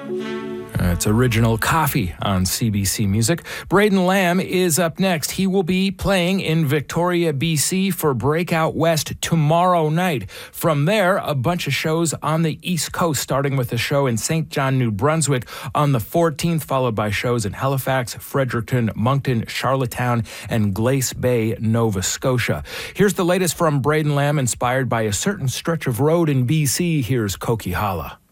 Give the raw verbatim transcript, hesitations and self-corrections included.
It's Original Coffee on C B C Music. Braden Lamb is up next. He will be playing in Victoria, B C for Breakout West tomorrow night. From there, a bunch of shows on the East Coast, starting with a show in Saint John, New Brunswick on the fourteenth, followed by shows in Halifax, Fredericton, Moncton, Charlottetown, and Glace Bay, Nova Scotia. Here's the latest from Braden Lamb, inspired by a certain stretch of road in B C. Here's Coquihalla.